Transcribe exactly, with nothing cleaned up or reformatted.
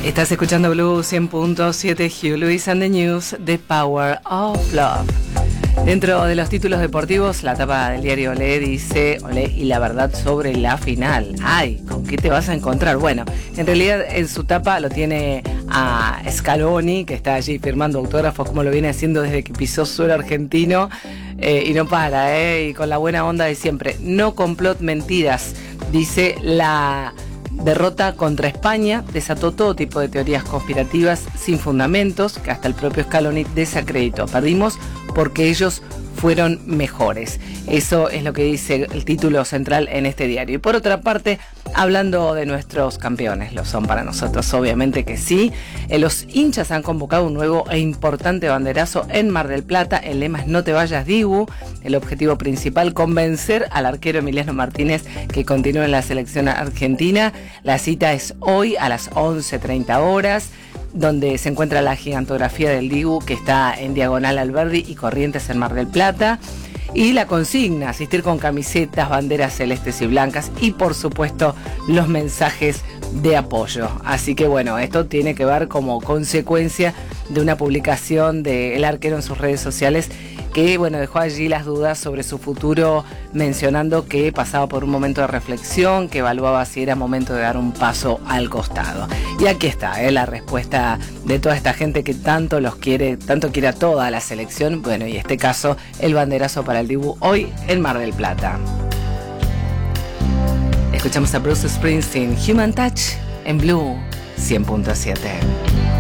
Estás escuchando Blue cien punto siete, Hugh Lewis and the News, The Power of Love. Dentro de los títulos deportivos, la tapa del diario Olé dice: Olé y la verdad sobre la final. Ay, ¿con qué te vas a encontrar? Bueno, en realidad en su tapa lo tiene a Scaloni, que está allí firmando autógrafos como lo viene haciendo desde que pisó suelo argentino, eh, y no para, eh, y con la buena onda de siempre. No complot, mentiras, dice. La derrota contra España desató todo tipo de teorías conspirativas sin fundamentos que hasta el propio Scaloni desacreditó. Perdimos porque ellos fueron mejores. Eso es lo que dice el título central en este diario. Y por otra parte, hablando de nuestros campeones, lo son para nosotros, obviamente que sí. Eh, los hinchas han convocado un nuevo e importante banderazo en Mar del Plata. El lema es "No te vayas, Dibu". El objetivo principal, convencer al arquero Emiliano Martínez que continúe en la selección argentina. La cita es hoy a las once treinta horas, donde se encuentra la gigantografía del Dibu, que está en diagonal Alberdi y Corrientes en Mar del Plata. Y la consigna, asistir con camisetas, banderas celestes y blancas y por supuesto los mensajes de apoyo. Así que bueno, esto tiene que ver como consecuencia de una publicación del arquero en sus redes sociales, que bueno, dejó allí las dudas sobre su futuro, mencionando que pasaba por un momento de reflexión, que evaluaba si era momento de dar un paso al costado. Y aquí está, ¿eh? la respuesta de toda esta gente que tanto los quiere, tanto quiere a toda la selección. Bueno, y en este caso, el banderazo para el Dibu hoy en Mar del Plata. Escuchamos a Bruce Springsteen, Human Touch, en Blue cien punto siete.